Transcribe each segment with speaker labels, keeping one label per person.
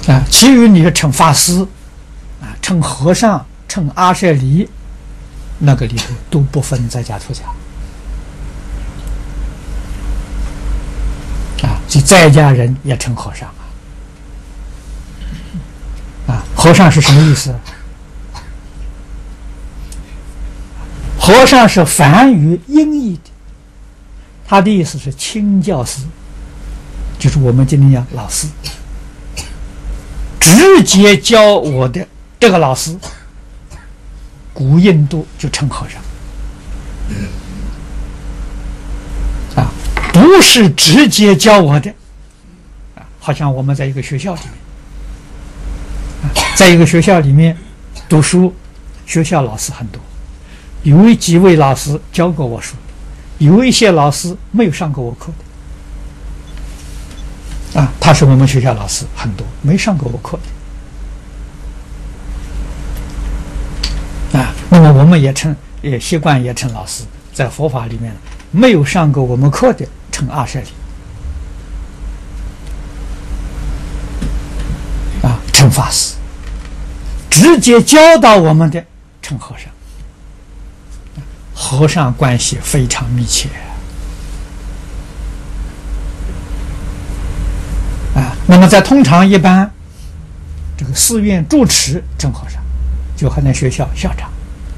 Speaker 1: 其余你称法师称和尚、称阿舍离，那个里头都不分在家出家即在家人也称和尚和尚是什么意思？和尚是梵语音译的，他的意思是亲教师，就是我们今天讲老师，直接教我的这个老师，古印度就称和尚不是直接教我的好像我们在一个学校里面在一个学校里面读书，学校老师很多，有几位老师教过我书，有一些老师没有上过我课的他是我们学校老师很多，没上过我课的那么我们也习惯也称老师，在佛法里面没有上过我们课的称阿舍离称法师，直接教导我们的称和尚，和尚关系非常密切那么在通常一般这个寺院住持称和尚，就和那学校校长，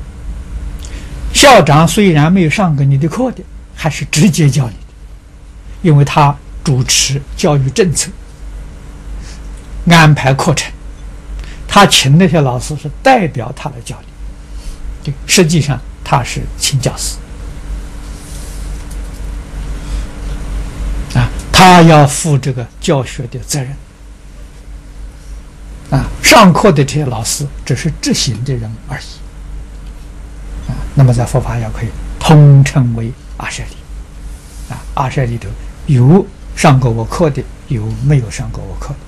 Speaker 1: 校长虽然没有上过你的课的，还是直接教你的，因为他主持教育政策，安排课程，他请那些老师是代表他来教你，实际上他是亲教师他要负这个教学的责任上课的这些老师只是执行的人而已那么在佛法要可以通称为阿舍离阿舍离头有上过我课的，有没有上过我课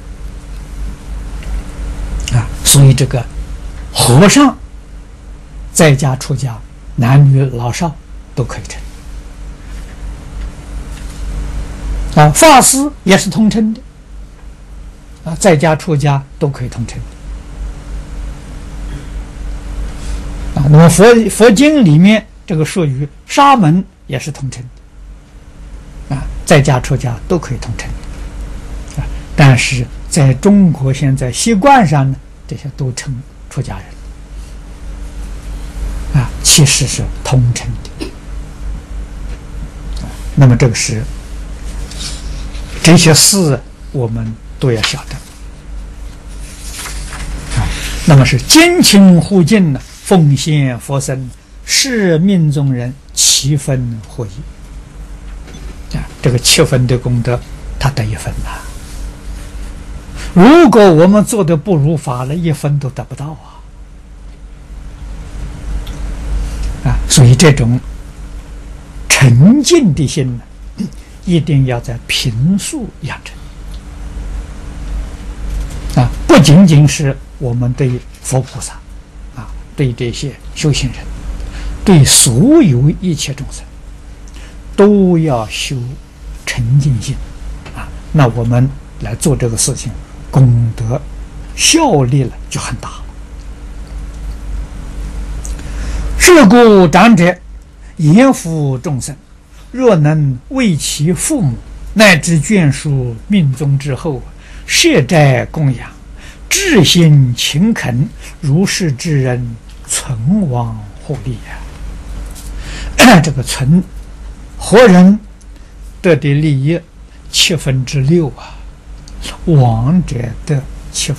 Speaker 1: 的所以这个和尚在家出家，男女老少都可以称法师也是通称的在家出家都可以通称那么佛经里面这个术语沙门也是通称的在家出家都可以通称的但是在中国现在习惯上呢，这些都称出家人其实是通称的那么这个是这些事我们都要晓得那么是坚勤护净呢，奉献佛身，是命中人7分获益这个7分的功德他得1分如果我们做的不如法了，1分都得不到所以这种沉静的心呢，一定要在平素养成不仅仅是我们对佛菩萨对这些修行人，对所有一切众生都要修沉静心那我们来做这个事情，功德效力了就很大了。是故长者严抚众生，若能为其父母乃至眷属命中之后设斋供养，至心勤恳，如是之人存亡获利这个存活人得的利益6/7亡者得1/7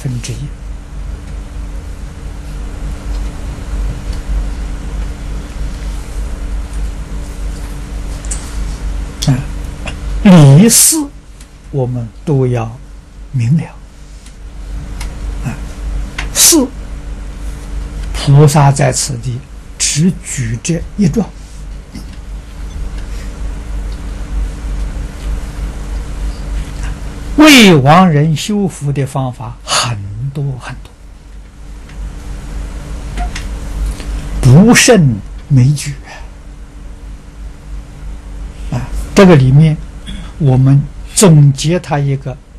Speaker 1: 理事我们都要明了四菩萨在此地只举这一状为亡人修福的方法很多很多，不胜枚举这个里面我们总结它一个